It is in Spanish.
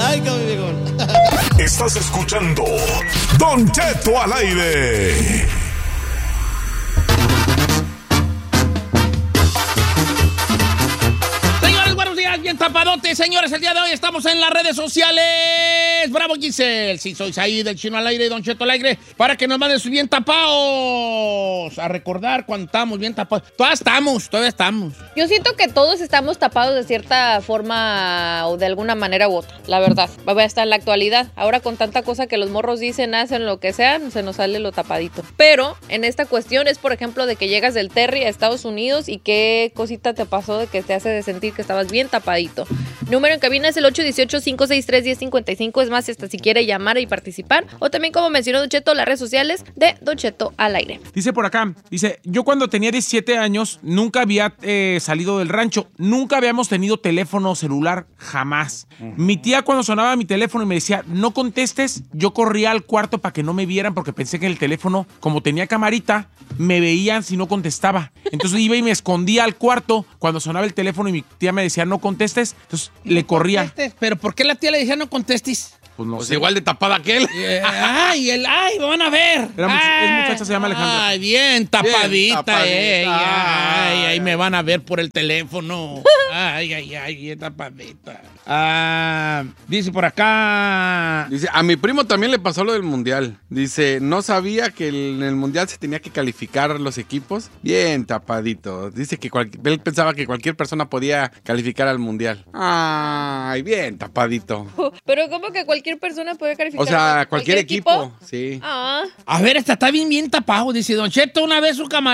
Ay, qué viejón. Estás escuchando Don Cheto al aire. Bien tapadotes, señores, el día de hoy estamos en las redes sociales. Bravo, Giselle. Sí, soy ahí del Chino al aire y Don Cheto al aire para que nos manden sus bien tapados. A recordar cuando estamos bien tapados. Todavía estamos. Yo siento que todos estamos tapados de cierta forma o de alguna manera u otra, la verdad. Hasta en la actualidad. Ahora con tanta cosa que los morros dicen, hacen lo que sean, se nos sale lo tapadito. Pero en esta cuestión es, por ejemplo, de que llegas del Terry a Estados Unidos y qué cosita te pasó de que te hace de sentir que estabas bien tapadito. Número en cabina es el 818-563-1055. Es más, hasta si quiere llamar y participar. O también, como mencionó Don Cheto, las redes sociales de Don Cheto al aire. Dice por acá, yo cuando tenía 17 años nunca había salido del rancho. Nunca habíamos tenido teléfono celular, jamás. Mi tía cuando sonaba mi teléfono y me decía, no contestes, yo corría al cuarto para que no me vieran porque pensé que el teléfono, como tenía camarita, me veían si no contestaba. Entonces iba y me escondía al cuarto cuando sonaba el teléfono y mi tía me decía, no contestes. Entonces le corría. Contestes. ¿Pero por qué la tía le decía no contestes? Pues no sé. Igual de tapada que él. Ay, me van a ver. Es muchacha, se llama Alejandra. Ay, bien tapadita, Bien tapadita. ella. Ay, me van a ver por el teléfono. Ay, bien tapadita. Dice por acá. Dice, a mi primo también le pasó lo del mundial. Dice, no sabía que en el mundial se tenía que calificar los equipos. Bien tapadito. Dice que él pensaba que cualquier persona podía calificar al mundial. Ay, bien tapadito. Pero ¿cómo que cualquier persona puede calificar? O sea, cualquier equipo. Sí. Ah. A ver, está bien tapado. Dice Don Cheto, una vez su camarada